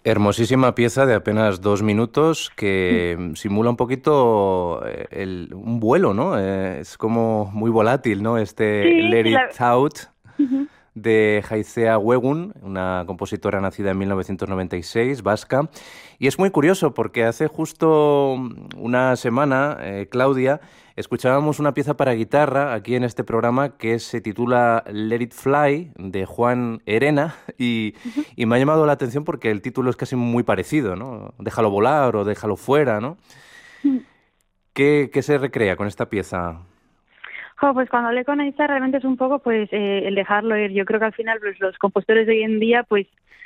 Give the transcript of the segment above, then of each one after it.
Hermosísima pieza de apenas 2 minutos que simula un poquito un vuelo, ¿no? Es como muy volátil, ¿no? Este Sí, Let It Out Ujú. de Haizea Huegun, una compositora nacida en 1996, vasca. Y es muy curioso porque hace justo una semana, Claudia, escuchábamos una pieza para guitarra aquí en este programa que se titula Let It Fly de Juan Herena Ujú. y me ha llamado la atención porque el título es casi muy parecido, ¿no? Déjalo volar o déjalo fuera, ¿no? ¿Qué se recrea con esta pieza? Jo, pues cuando hablé con Aiza realmente es un poco pues el dejarlo ir. Yo creo que al final pues, los compositores de hoy en día pues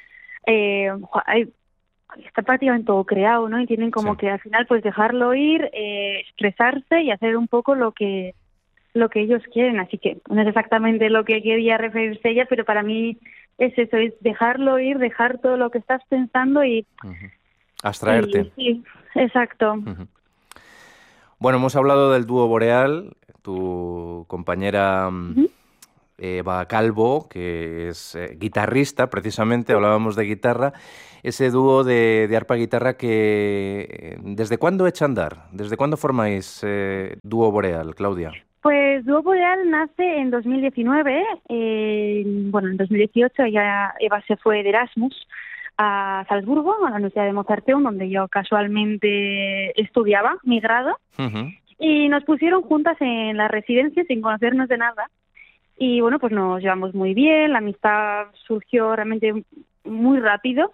está prácticamente todo creado, ¿no? Y tienen Sí. como que al final pues dejarlo ir, expresarse y hacer un poco lo que ellos quieren. Así que no es exactamente lo que quería referirse ella, pero para mí es eso, es dejarlo ir, dejar todo lo que estás pensando Ujú. y Abstraerte. sí, exacto. Ujú. Bueno, hemos hablado del dúo Boreal, tu compañera Ujú. Eva Calvo, que es guitarrista, precisamente, hablábamos de guitarra, ese dúo de arpa-guitarra que... ¿Desde cuándo echa a andar? ¿Desde cuándo formáis dúo Boreal, Claudia? Pues Dúo Boreal nace en 2019. Bueno, en 2018 Eva se fue de Erasmus a Salzburgo, a la Universidad de Mozarteum, donde yo casualmente estudiaba mi grado, Ujú. y nos pusieron juntas en la residencia sin conocernos de nada. Y bueno, pues nos llevamos muy bien, la amistad surgió realmente muy rápido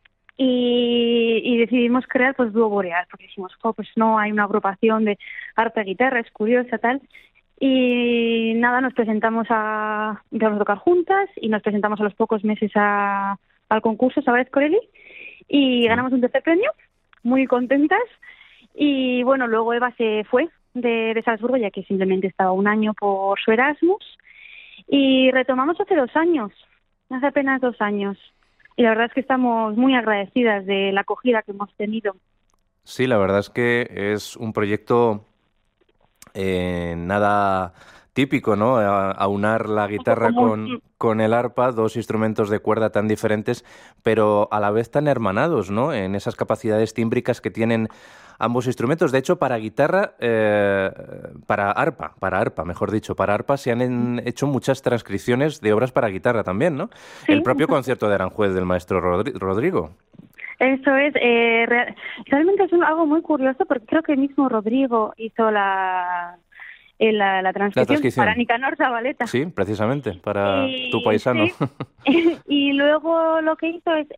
y decidimos crear pues Dúo Boreal, porque dijimos, "Jo, pues no hay una agrupación de harta guitarra, es curiosa, tal". Y nada, empezamos a tocar juntas y nos presentamos a los pocos meses al concurso Sabares Corelli y Sí. ganamos un tercer premio, muy contentas. Y bueno, luego Eva se fue de Salzburgo, ya que simplemente estaba un año por su Erasmus, y retomamos hace 2 años, hace apenas 2 años. Y la verdad es que estamos muy agradecidas de la acogida que hemos tenido. Sí, la verdad es que es un proyecto nada típico, ¿no? Aunar la Un poco guitarra común. con el arpa, dos instrumentos de cuerda tan diferentes, pero a la vez tan hermanados, ¿no? En esas capacidades tímbricas que tienen ambos instrumentos. De hecho, para guitarra, para arpa, mejor dicho, para arpa se han hecho muchas transcripciones de obras para guitarra también, ¿no? El Sí, propio concierto de Aranjuez del maestro Rodrigo. eso es. Realmente es algo muy curioso porque creo que el mismo Rodrigo hizo la La transcripción para transcripción, Nicanor Zabaleta. sí, precisamente, para tu Y paisano. sí, y luego lo que hizo es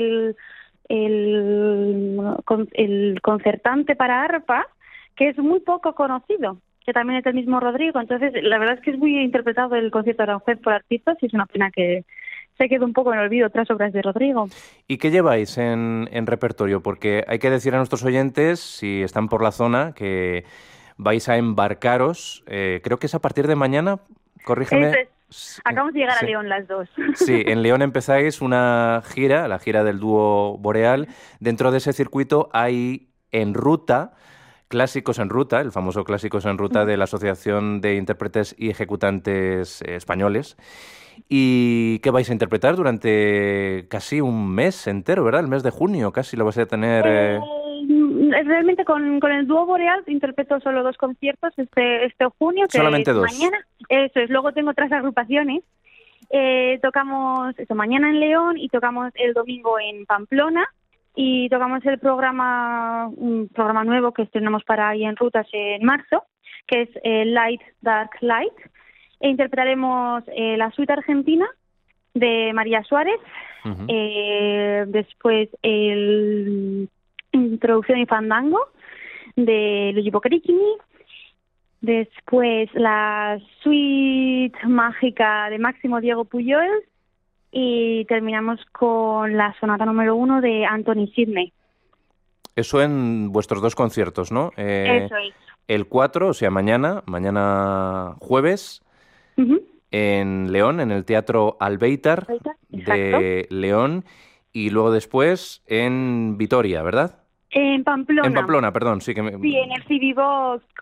el concertante para arpa, que es muy poco conocido, que también es del mismo Rodrigo. Entonces, la verdad es que es muy interpretado el concierto de Aranjuez por artistas y es una pena que se quede un poco en olvido otras obras de Rodrigo. ¿Y qué lleváis en repertorio? Porque hay que decir a nuestros oyentes, si están por la zona, que vais a embarcaros, creo que es a partir de mañana, corrígeme. Entonces, acabamos de llegar a Sí. León las dos. Sí, en León empezáis una gira, la gira del dúo Boreal. Dentro de ese circuito hay en ruta, Clásicos en Ruta, el famoso Clásicos en Ruta de la Asociación de Intérpretes y Ejecutantes Españoles. ¿Y qué vais a interpretar durante casi un mes entero, ¿verdad? El mes de junio casi lo vais a tener Realmente con el dúo Boreal interpreto solo dos conciertos este junio, que solamente es dos. mañana. Eso es, luego tengo otras agrupaciones. Tocamos eso mañana en León y tocamos el domingo en Pamplona y tocamos un programa nuevo que estrenamos para ahí en Rutas en marzo, que es Light, Dark, Light. E interpretaremos la suite argentina de María Suárez, Ujú. después el Introducción y Fandango de Luigi Boccherini, después la suite mágica de Máximo Diego Pujol y terminamos con la sonata número 1 de Anthony Sidney. Eso en vuestros dos conciertos, ¿no? Eso es. El 4, o sea, mañana jueves, Ujú. en León, en el Teatro Albéitar Exacto. de León, y luego después en Vitoria, ¿verdad? En En Pamplona, Pamplona, perdón, sí que sí, en el CD Box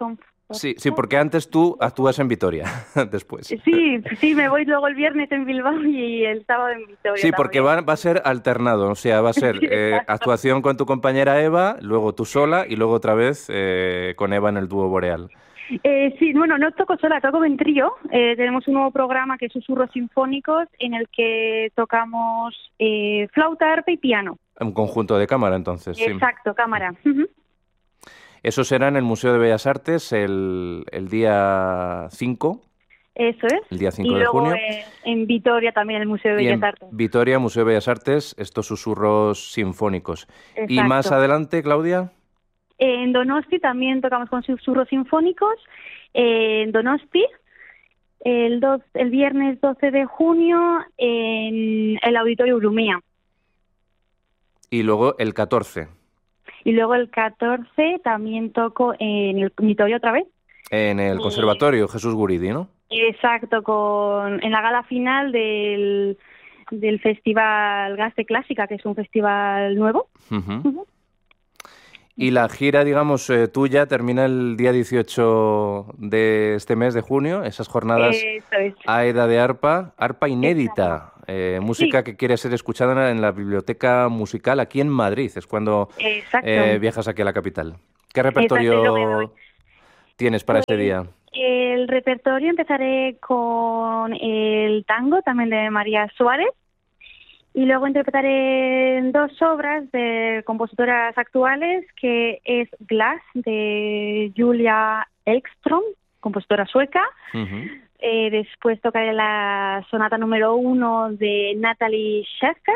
Sí, sí, porque antes tú actúas en Vitoria, después. Sí, me voy luego el viernes en Bilbao y el sábado en Vitoria Sí, porque también. va a ser alternado, o sea, va a ser Sí, exacto. actuación con tu compañera Eva, luego tú sola y luego otra vez con Eva en el dúo Boreal. Sí, bueno, no toco sola, toco en trío. Tenemos un nuevo programa que es Susurros Sinfónicos en el que tocamos flauta, arpa y piano. Un conjunto de cámara, entonces, sí. Exacto, cámara. Ujú. Eso será en el Museo de Bellas Artes el día 5, Eso es. el día 5 Y de luego junio. en Vitoria también, en el Museo de Y Bellas en Artes. Vitoria, Museo de Bellas Artes, estos susurros sinfónicos. Y más Exacto. adelante, Claudia. En Donosti también tocamos con Susurros Sinfónicos. En Donosti, el viernes 12 de junio, en el Auditorio Urumea. Y luego el 14, Y luego el 14 también toco en el Vitoria otra vez. en el Conservatorio Jesús Guridi, ¿no? Exacto, en la gala final del Festival Gaste Clásica, que es un festival nuevo. Ujú. Ujú. Y la gira, digamos, tuya termina el día 18 de este mes de junio, esas jornadas Eso es. AEDA de arpa inédita, música Sí, que quiere ser escuchada en la biblioteca musical aquí en Madrid, es cuando exacto. viajas aquí a la capital. ¿Qué Exacto, es lo que doy. repertorio tienes para ese Pues día? el repertorio empezaré con el tango, también de María Suárez, y luego interpretaré dos obras de compositoras actuales, que es Glass, de Julia Ekström, compositora sueca. Ujú. Después tocaré la sonata número 1 de Natalie Schäfer.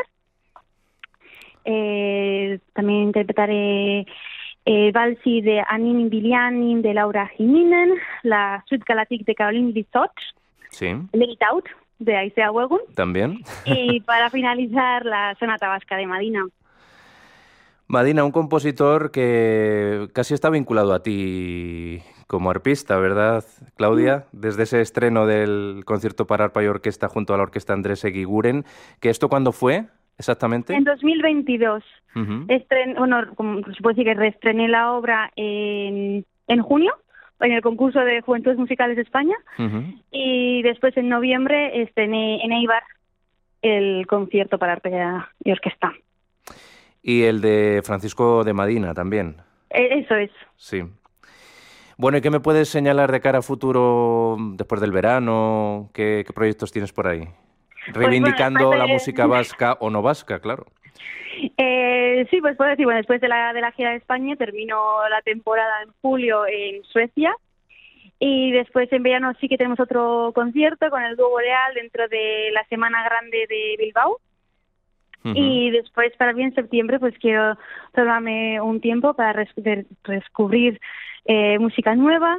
También interpretaré Valsi de Anin Bilianin de Laura Jiminen, la Suite Galatique de Caroline Lissot, Sí, Leit de Aisea Wegun, también. y para finalizar la sonata vasca de Madina. Madina, un compositor que casi está vinculado a ti como arpista, ¿verdad, Claudia? Desde ese estreno del concierto para arpa y orquesta junto a la orquesta Andrés Eguiguren, ¿que esto cuándo fue exactamente? En 2022, Ujú, bueno, como se puede decir que reestrené la obra en junio, en el concurso de Juventudes Musicales de España, ujú. y después en noviembre estrené en Eibar el concierto para arpa y orquesta. Y el de Francisco de Madina también, Eso es. sí. Bueno, ¿y qué me puedes señalar de cara a futuro después del verano? ¿Qué proyectos tienes por ahí? Pues bueno, después Reivindicando la música vasca o no vasca, claro. sí, pues puedo decir, bueno, después de la gira de España termino la temporada en julio en Suecia, y después en verano sí que tenemos otro concierto con el dúo Boreal dentro de la Semana Grande de Bilbao. Ujú. Y después, para bien septiembre, pues quiero tomarme un tiempo para descubrir música nueva,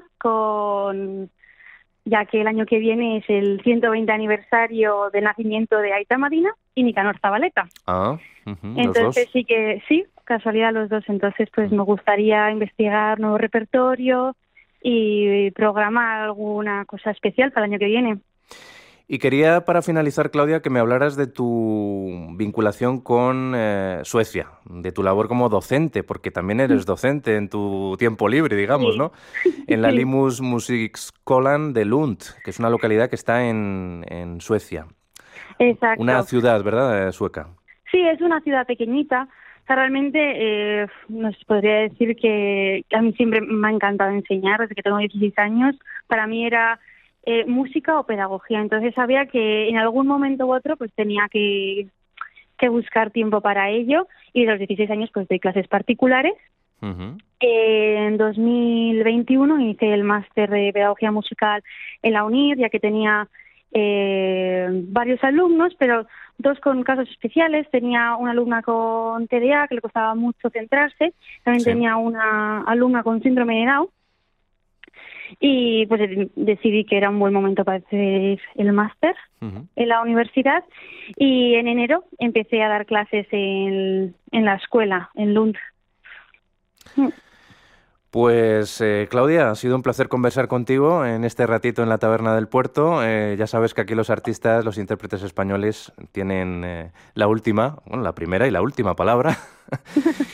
ya que el año que viene es el 120 aniversario del nacimiento de Aita Madina y Nicanor Zabaleta. Ah, ujú, los Entonces dos. sí, casualidad los dos. Entonces pues me gustaría investigar nuevo repertorio y programar alguna cosa especial para el año que viene. Y quería, para finalizar, Claudia, que me hablaras de tu vinculación con Suecia, de tu labor como docente, porque también eres docente en tu tiempo libre, digamos, Sí, ¿no? En la sí, Limus Musikskolan de Lund, que es una localidad que está en Suecia. Una exacto. ciudad, ¿verdad? Sueca. Sí, es una ciudad pequeñita. O sea, realmente nos podría decir que a mí siempre me ha encantado enseñar desde que tengo 16 años. Para mí era música o pedagogía. Entonces sabía que en algún momento u otro pues tenía que buscar tiempo para ello, y de los 16 años pues doy clases particulares. Ujú. En 2021 hice el máster de pedagogía musical en la UNIR, ya que tenía varios alumnos, pero dos con casos especiales. Tenía una alumna con TDA que le costaba mucho centrarse, también Sí. tenía una alumna con síndrome de Down, y pues decidí que era un buen momento para hacer el máster Ujú. en la universidad, y en enero empecé a dar clases en la escuela, en Lund. Pues Claudia, ha sido un placer conversar contigo en este ratito en la Taberna del Puerto. Ya sabes que aquí los artistas, los intérpretes españoles tienen la última, bueno, la primera y la última palabra.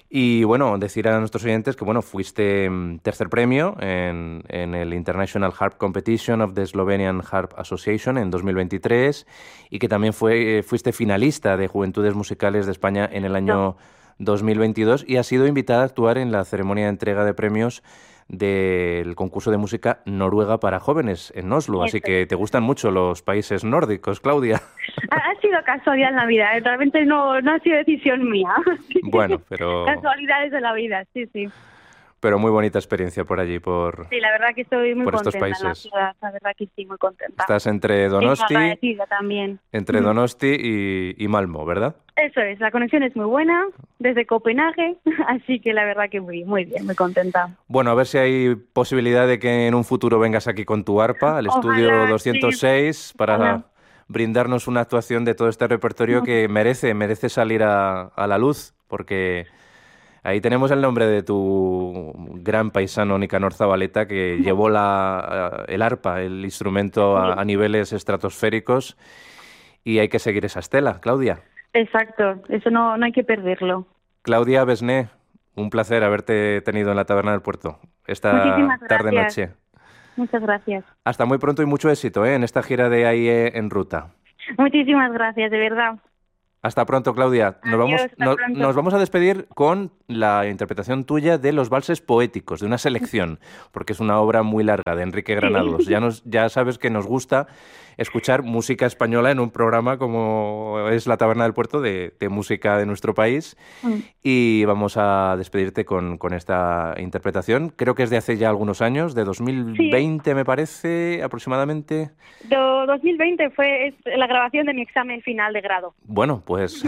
Y bueno, decir a nuestros oyentes que bueno, fuiste tercer premio en el International Harp Competition of the Slovenian Harp Association en 2023 y que también fuiste finalista de Juventudes Musicales de España en el año 2022 y has sido invitada a actuar en la ceremonia de entrega de premios del concurso de música Noruega para jóvenes en Oslo. Así que te gustan mucho los países nórdicos, Claudia. Ha sido casualidad en la vida, realmente no ha sido decisión mía. Bueno, pero... Casualidades de la vida, sí, sí. Pero muy bonita experiencia por allí, Sí, la verdad que estoy muy por estos contenta en la países. ciudad, la verdad que estoy muy contenta. Estás entre Donosti, también. entre Donosti y Malmö, ¿verdad? Eso es, la conexión es muy buena desde Copenhague, así que la verdad que muy bien, muy contenta. Bueno, a ver si hay posibilidad de que en un futuro vengas aquí con tu arpa al estudio 206 para brindarnos una actuación de todo este repertorio que merece salir a la luz, porque ahí tenemos el nombre de tu gran paisano Nicanor Zabaleta, que llevó el arpa, el instrumento a niveles estratosféricos, y hay que seguir esa estela, Claudia. Exacto, eso no hay que perderlo. Claudia Besné, un placer haberte tenido en la Taberna del Puerto esta tarde-noche. Muchas gracias. Hasta muy pronto y mucho éxito en esta gira de AIE en ruta. Muchísimas gracias, de verdad. Hasta pronto, Claudia. Nos vamos a despedir con la interpretación tuya de Los Valses Poéticos, de una selección, porque es una obra muy larga de Enrique Granados. Ya sabes que nos gusta escuchar música española en un programa como es La Taberna del Puerto, de música de nuestro país. Y vamos a despedirte con esta interpretación. Creo que es de hace ya algunos años, de 2020 me parece, aproximadamente. 2020 es la grabación de mi examen final de grado. Bueno, pues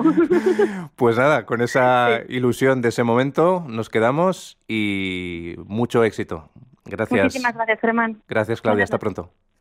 nada, con esa ilusión de ese momento nos quedamos y mucho éxito. Gracias. Muchísimas gracias, Germán. Gracias, Claudia. Hasta pronto.